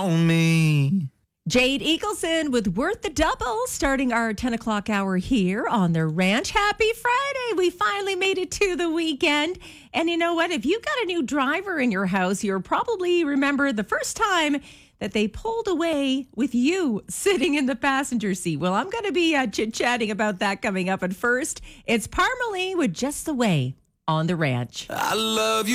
on me. Jade Eagleson with Worth the Double starting our 10 o'clock hour here on the ranch. Happy Friday. We finally made it to the weekend. And you know what? If you got a new driver in your house, you'll probably remember the first time that they pulled away with you sitting in the passenger seat. Well, I'm going to be chit-chatting about that coming up. But first, it's Parmalee with Just the Way on the ranch. I love you.